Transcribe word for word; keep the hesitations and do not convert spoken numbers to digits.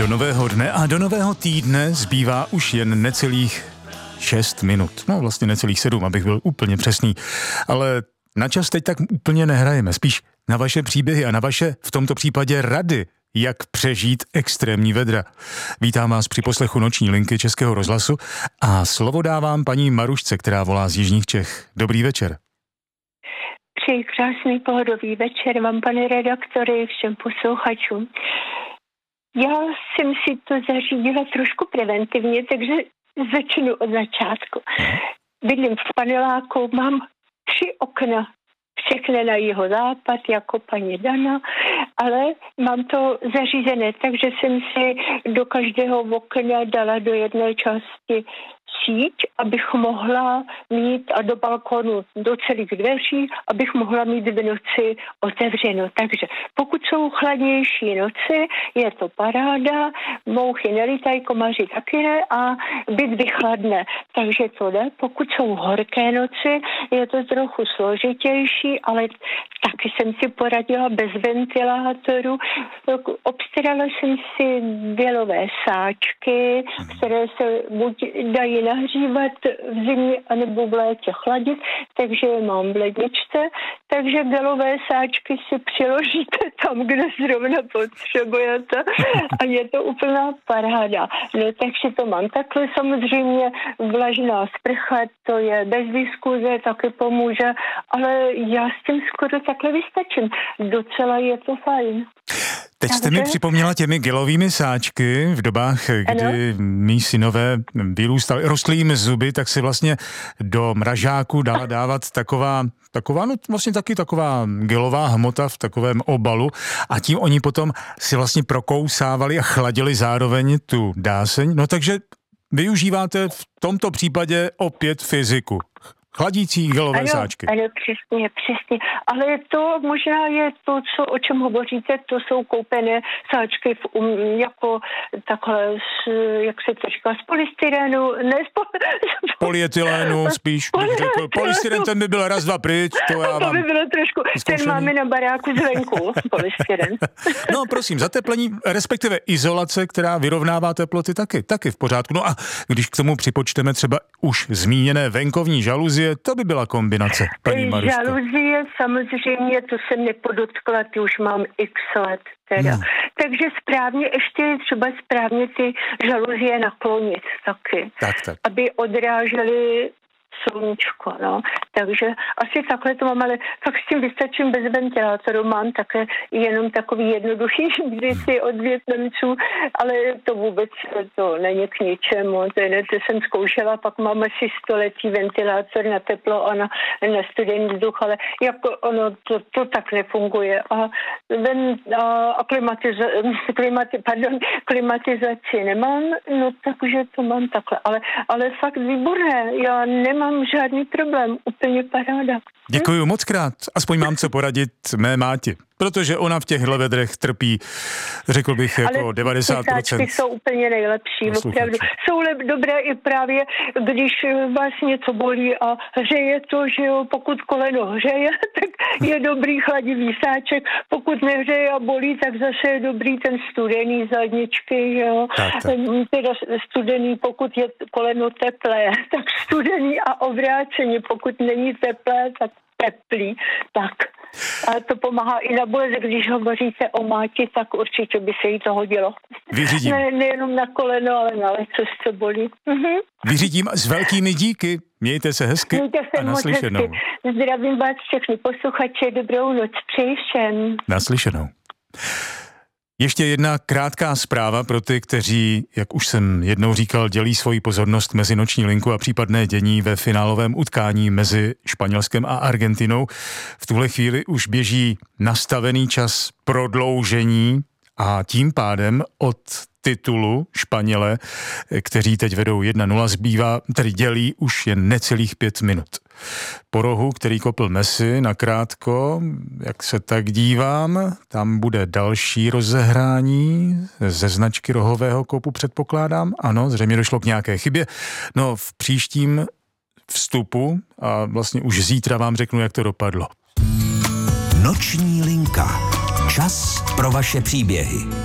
Do nového dne a do nového týdne zbývá už jen necelých šest minut. No vlastně necelých sedm, abych byl úplně přesný. Ale na čas teď tak úplně nehrajeme. Spíš na vaše příběhy a na vaše, v tomto případě rady, jak přežít extrémní vedra. Vítám vás při poslechu Noční linky Českého rozhlasu a slovo dávám paní Marušce, která volá z jižních Čech. Dobrý večer. Přeji krásný pohodový večer vám, pane redaktory, všem posluchačům. Já jsem si to zařídila trošku preventivně, takže začnu od začátku. Bydlím v paneláku, mám tři okna, všechny na jihozápad, jako paní Dana, ale mám to zařízené, takže jsem si do každého okna dala do jedné části síť, abych mohla mít, a do balkonu do celých dveří, abych mohla mít v noci otevřeno. Takže pokud jsou chladnější noci, je to paráda, mouchy nelítají, komaři taky ne a byt vychladne. Takže to jde. Pokud jsou horké noci, je to trochu složitější, ale taky jsem si poradila bez ventilátoru. Obstarala jsem si bělové sáčky, které se buď dají nahřívat v zimě anebo v létě chladit, takže je mám v ledničce, takže bělové sáčky si přiložíte tam, kde zrovna potřebujete a je to úplná paráda. No takže to mám takhle, samozřejmě vlažná sprcha, to je bez diskuze, taky pomůže, ale já s tím skoro takhle vystačím. Docela je to fajn. Teď jste mi připomněla těmi gelovými sáčky v dobách, kdy ano. mý synové vyrůstali, rostly jim zuby, tak si vlastně do mražáku dala dávat taková, taková, no vlastně taky taková gelová hmota v takovém obalu a tím oni potom si vlastně prokousávali a chladili zároveň tu dáseň. No takže využíváte v tomto případě opět fyziku. Chladící gelové ano, sáčky. Ano, přesně, přesně. Ale to možná je to, co, o čem hovoříte, to jsou koupené sáčky v, um, jako takhle, s, jak se to říká, z polystyrenu, ne z pol... polyetylénu spíš, bych řekl. Polystyren, ten by byl raz, dva pryč, to já To vám... by bylo trošku, zkoušený. Ten máme na baráku zvenku, polystyren. No prosím, zateplení, respektive izolace, která vyrovnává teploty taky, taky v pořádku. No a když k tomu připočteme třeba už zmíněné venkovní žaluzie, to by byla kombinace, paní Maruško. Žaluzie, samozřejmě, to jsem nepodotkla, ty už mám x let teda. Hmm. Takže správně, ještě je třeba správně ty žaluzie naklonit taky. Tak, tak. Aby odrážely sluníčko, no. Takže asi takhle to mám, ale fakt s tím vystačím bez ventilátoru. Mám také jenom takový jednoduchý kdysi od Vietnamců, ale to vůbec to není k ničemu. To, je, to jsem zkoušela, pak mám asi stoletý ventilátor na teplo a na, na studený vzduch, ale jako ono, to, to tak nefunguje. A, ven, a, a klimatiza, klimati, pardon, klimatizaci nemám, no takže to mám takhle. Ale, ale fakt výborné, já nemám Mám žádný problém, úplně paráda. Děkuju moc krát, aspoň mám co poradit mé máti, protože ona v těchto vedrech trpí, řekl bych, jako ale devadesát procent. Ale jsou úplně nejlepší, opravdu. Jsou lep, dobré i právě, když vás něco bolí a hřeje to, že jo, pokud koleno hřeje, tak je dobrý chladivý sáček, pokud nehřeje a bolí, tak zase je dobrý ten studený z ledničky, jo. Tak, tak. Teda studený, pokud je koleno teplé, tak studený a obráceně, pokud není teplé, tak teplý, tak. A to pomáhá i na bolest, když hovoříte o máti, tak určitě by se jí to hodilo. Vyřídím. Ne, nejenom na koleno, ale na leco se bolí. Mhm. Vyřídím s velkými díky. Mějte se hezky Mějte se a naslyšenou. Hezky. Zdravím vás všechny posluchače, dobrou noc, přeji všem. Naslyšenou. Ještě jedna krátká zpráva pro ty, kteří, jak už jsem jednou říkal, dělí svoji pozornost mezi Noční linku a případné dění ve finálovém utkání mezi Španělskem a Argentinou. V tuhle chvíli už běží nastavený čas prodloužení a tím pádem od titulu Španěle, kteří teď vedou jedna nula, zbývá, tedy dělí už jen necelých pět minut. Po rohu, který kopl Messi nakrátko, jak se tak dívám, tam bude další rozehrání ze značky rohového kopu, předpokládám. Ano, zřejmě došlo k nějaké chybě. No v příštím vstupu a vlastně už zítra vám řeknu, jak to dopadlo. Noční linka. Čas pro vaše příběhy.